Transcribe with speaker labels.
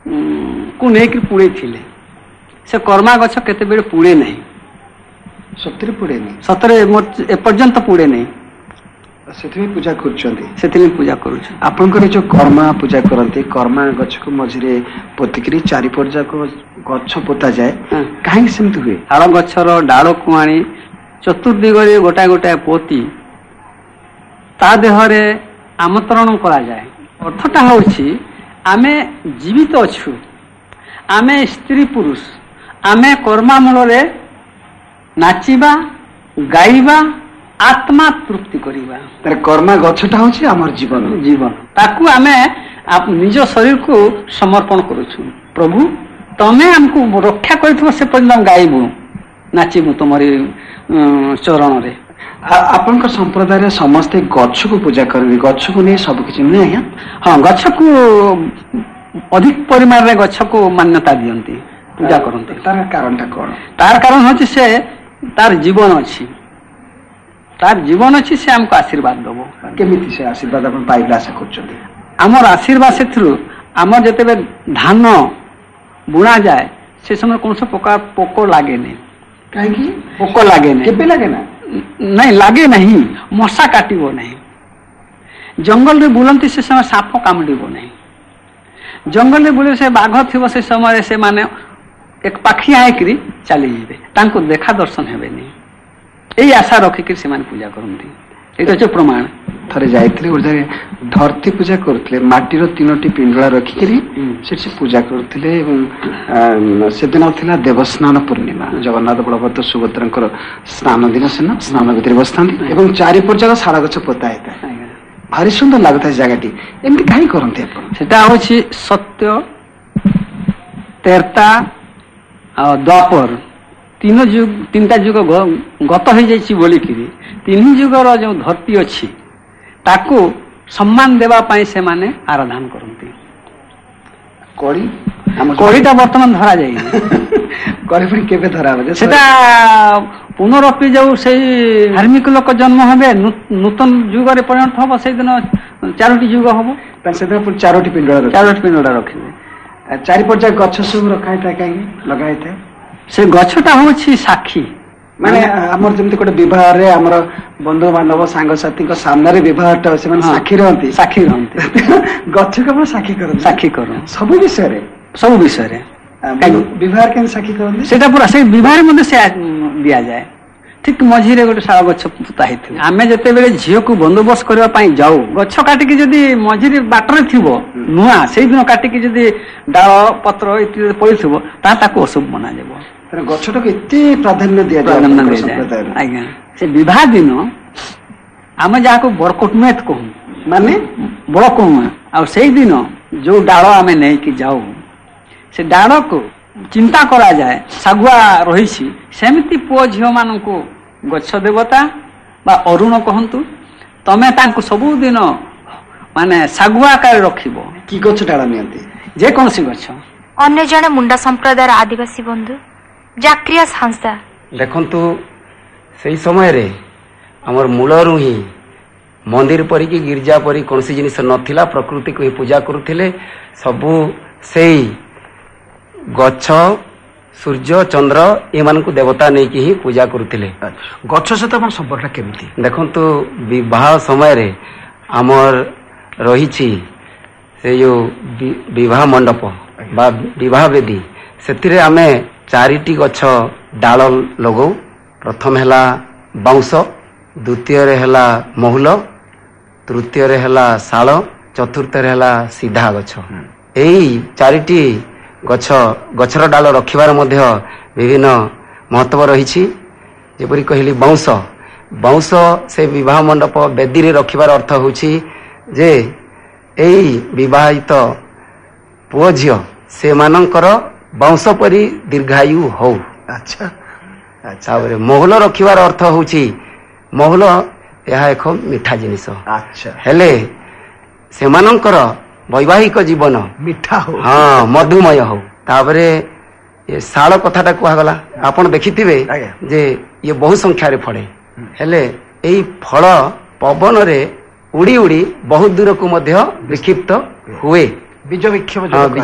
Speaker 1: को नेकि पुड़े थिले से कर्मा गछ केतेबेले पुड़े नहीं
Speaker 2: सतरे पुड़े नहीं
Speaker 1: सतरे एपर्यंत पुड़े नहीं
Speaker 2: से पूजा
Speaker 1: से पूजा करूँ
Speaker 2: आपंकर जो कर्मा पूजा करते कर्मा गछ को मझे पोतिकी चारिपट को गछ पोता जाए कहीं सेमती हुए
Speaker 1: हाड़ गछर डाड़ को आनी चतुर्दिगरे गोटाए गोटाए पोती ता देहरे आमंत्रण करा जाए अर्थटा होछि आमे जीवित अच्छु आमे स्त्री पुरुष आमे कर्मा मूल नाचिबा गाइबा आत्मा तृप्ति करिबा
Speaker 2: तार कर्मा गछटा होछि हमर जीवन
Speaker 1: जीवन ताकू आमे निज शरीर को समर्पण करूछु प्रभु तमे हमको रक्षा करथिबो से पर्यंत गाइबु नाचिबु तमरी चरण रे
Speaker 2: आपन संप्रदाय समस्ते गछ को पूजा करबी गछ को नहीं सब किछि नहीं आज्ञा
Speaker 1: हाँ गछ को अधिक परिमाण रे गछ को मान्यता दियंती पूजा करंती
Speaker 2: तार कारणटा कोन
Speaker 1: तार कारण होछि से तार जीवन अछि तार जीवन अच्छी से हमको आशीर्वाद दबो
Speaker 2: केमिति से आशीर्वाद अपन पाइबा आशा करछथि
Speaker 1: हमर आशीर्वाद से थ्रू हमर जतेबे धान बुणा जाए से समय कौन सा प्रकार पोको लागे नहीं
Speaker 2: काहे कि
Speaker 1: पोको लागे नहीं
Speaker 2: केबे लागे ना
Speaker 1: नहीं लागे नहीं मशा काटिबो नहीं जंगल रे बुलंती से समय साप कामड़िबो नहीं जंगल रे बुले से बाघ थिबो से समय से माने एक पाखी आइकरी चली जिबे तांको देखा दर्शन हेबे नहीं यही आशा रखिक पूजा करती ये प्रमाण
Speaker 2: थे जाइए गोटे जगह धरती पूजा करते माटीर 3टी पिंडला रखिक पूजा करते से दिन था देवस्नान पूर्णिमा जगन्नाथ बलभद्र सुभद्रा स्नान दिन से स्नान भितर बसता चारिपट जगह सारा गछ पोता होता है भारी सुंदर लगता है जगह एमती कहीं करते
Speaker 1: से सत्य तेरता द्वापर तीनटा जुग गत हो जाइछि बोलिकिरी तीन जुगर जो धरती अच्छी ताकू सम्मान देवा पाई से माने आराधना करती कड़ीटा बर्तमान धरा जाए
Speaker 2: कड़ी केबे धरा
Speaker 1: सेटा पुनरपि जो से धार्मिक लोक जन्म हे नूतन जुगर परिणत हम से दिन 4टी जुग हम
Speaker 2: से 4टी
Speaker 1: पिंडा रखे
Speaker 2: चारिपट जगह गछ सब रखा कहीं लगा
Speaker 1: से गछटा होछि साक्षी
Speaker 2: माने हमर जमते कोटे विवाह रे हमर बंधु बांधव सांग साथी को सामने रे विवाहटा से माने साक्षी रहंती गछ को साक्षी करन सब विषय रे विवाह के साक्षी करन
Speaker 1: सेटा पूरा से विवाह मध्ये से दिया जाए ठीक मझी रे गोटे सारा गछ पुता हेथि आमे जते बेले झियो को बंदोबस्त करबा पई जाऊ गछ काटी के जदी मझी रे बाटर थिबो नुआ सेई दिन काटी के जदी डाळ पत्र इति पड़िथिबो ता ताको अशुभ माना जेबो
Speaker 2: गछटा को एते प्राधान्य दिया
Speaker 1: जाए आज्ञा से विवाह दिन आमे जाको बरकोटमेत कहू माने बड़ कहू आ सेई दिन जो डाळ आमे नै कि जाऊ से डाळ को चिंता करा जाए सागुआ रही सेमती पुओ झील मान को गछ देवता बा अरुण कहतु तमें तांको सबुदिन माने सागुआ आकार रखिबो
Speaker 2: कि गछ डाळ नियंती
Speaker 1: जे कोनसी गछ
Speaker 3: अन्य जने मुंडा संप्रदायर आदिवासी बंधु जाक्रिया संस्था
Speaker 4: देखंतु सेही समय रे हमर मूलरु ही मंदिर परी कि गिरजा परी कोनसी जिनिस नथिला प्रकृति को ही पूजा करुथिले सबु सेही गछ सूर्य चंद्र एमान को देवता नहीं कि ही पूजा करुथिले
Speaker 2: गछ से तो संपर्क केमिति
Speaker 4: देखंतु विवाह समय रे हमर रहिछि से जो विवाह मंडप बा विवाह वेदी सेतिरे आमे 4टी गछ डाल लगौ प्रथम हैला बाउंस द्वितीय रे हैला महुल तृतीय रे हैला शाल चतुर्थ रे हैला सीधा गछ एई 4टी गछर डाल रखिबार मध्य विभिन्न महत्व रही जेपरी कहली बाउंस से विवाह मंडप वेदी रे रखिबार अर्थ होछि जे एई विवाहित पुओ झियो से मानकर बाउंस परी दीर्घायु हो।
Speaker 2: अच्छा
Speaker 4: ताबरे महुल रखिबार अर्थ होछि महुल यह एक मिठा जिनिस
Speaker 2: अच्छा
Speaker 4: हेले से मानकर वैवाहिक जीवन
Speaker 2: मिठा हो
Speaker 4: हाँ मधुमय हो। ताबरे ये शाल कथाटा कहगला आपण देखिथिबे जे ये बहु संख्या रे फड़े हेले एई फल पवन रे उड़ी उड़ी बहुत दूर को मध्य विक्षिप्त हुए
Speaker 2: बीज विक्षेप